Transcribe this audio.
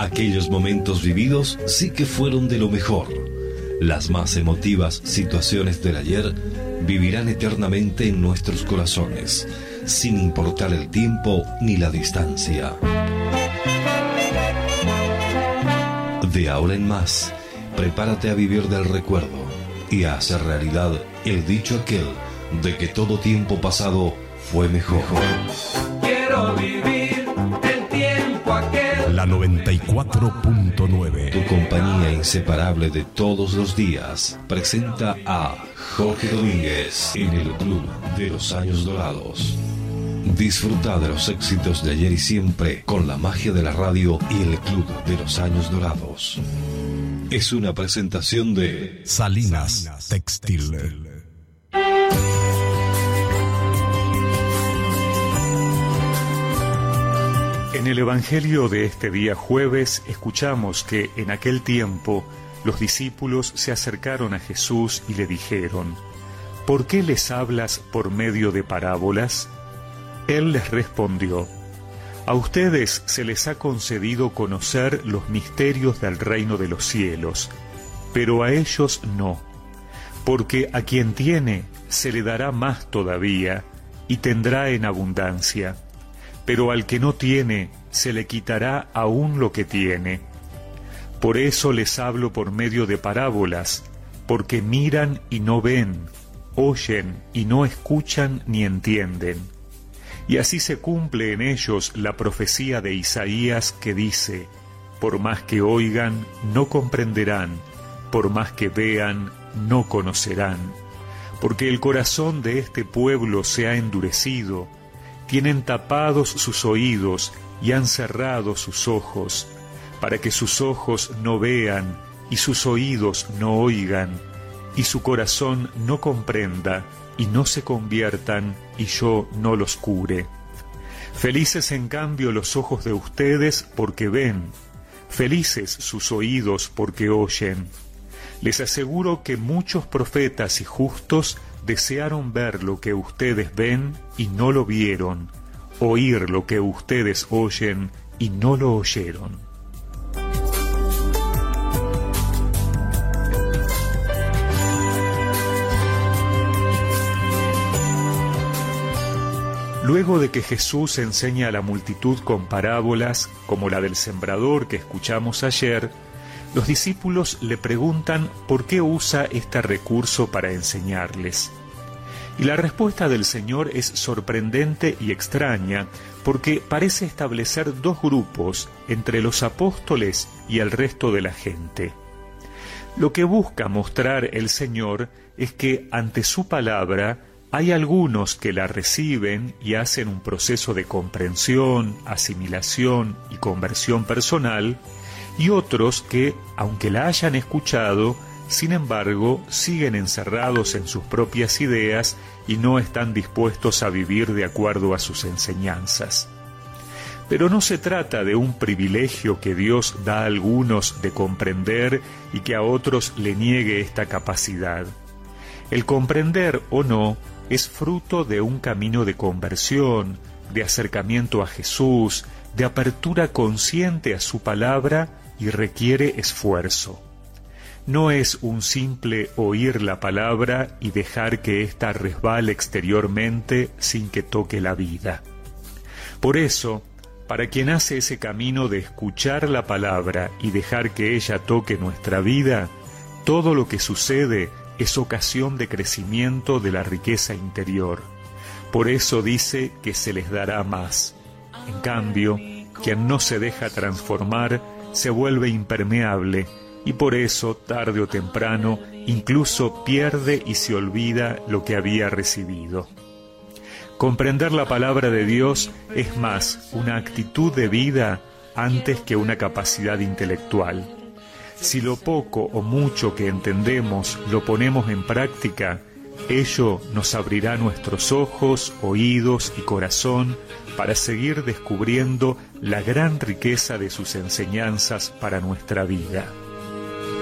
Aquellos momentos vividos sí que fueron de lo mejor. Las más emotivas situaciones del ayer vivirán eternamente en nuestros corazones, sin importar el tiempo ni la distancia. De ahora en más, prepárate a vivir del recuerdo y a hacer realidad el dicho aquel de que todo tiempo pasado fue mejor. Quiero vivir el tiempo aquel. La 94.9. Tu compañía inseparable de todos los días presenta a Jorge Domínguez en el Club de los Años Dorados. Disfruta de los éxitos de ayer y siempre con la magia de la radio y el Club de los Años Dorados. Es una presentación de Salinas Textil. En el Evangelio de este día jueves escuchamos que en aquel tiempo los discípulos se acercaron a Jesús y le dijeron: ¿por qué les hablas por medio de parábolas? Él les respondió: a ustedes se les ha concedido conocer los misterios del reino de los cielos, pero a ellos no, porque a quien tiene se le dará más todavía y tendrá en abundancia, pero al que no tiene se le quitará aún lo que tiene. Por eso les hablo por medio de parábolas, porque miran y no ven, oyen y no escuchan ni entienden. Y así se cumple en ellos la profecía de Isaías que dice: por más que oigan, no comprenderán, por más que vean, no conocerán, porque el corazón de este pueblo se ha endurecido, tienen tapados sus oídos y han cerrado sus ojos, para que sus ojos no vean y sus oídos no oigan, y su corazón no comprenda, y no se conviertan, y yo no los cure. Felices en cambio los ojos de ustedes porque ven, felices sus oídos porque oyen. Les aseguro que muchos profetas y justos desearon ver lo que ustedes ven y no lo vieron, oír lo que ustedes oyen y no lo oyeron. Luego de que Jesús enseña a la multitud con parábolas, como la del sembrador que escuchamos ayer, los discípulos le preguntan por qué usa este recurso para enseñarles. Y la respuesta del Señor es sorprendente y extraña, porque parece establecer dos grupos entre los apóstoles y el resto de la gente. Lo que busca mostrar el Señor es que ante su palabra hay algunos que la reciben y hacen un proceso de comprensión, asimilación y conversión personal, y otros que, aunque la hayan escuchado, sin embargo, siguen encerrados en sus propias ideas y no están dispuestos a vivir de acuerdo a sus enseñanzas. Pero no se trata de un privilegio que Dios da a algunos de comprender y que a otros le niegue esta capacidad. El comprender o no es fruto de un camino de conversión, de acercamiento a Jesús, de apertura consciente a su palabra y requiere esfuerzo. No es un simple oír la palabra y dejar que ésta resbale exteriormente sin que toque la vida. Por eso, para quien hace ese camino de escuchar la palabra y dejar que ella toque nuestra vida, todo lo que sucede es ocasión de crecimiento de la riqueza interior. Por eso dice que se les dará más. En cambio, quien no se deja transformar se vuelve impermeable y por eso, tarde o temprano, incluso pierde y se olvida lo que había recibido. Comprender la palabra de Dios es más una actitud de vida antes que una capacidad intelectual. Si lo poco o mucho que entendemos lo ponemos en práctica, ello nos abrirá nuestros ojos, oídos y corazón para seguir descubriendo la gran riqueza de sus enseñanzas para nuestra vida.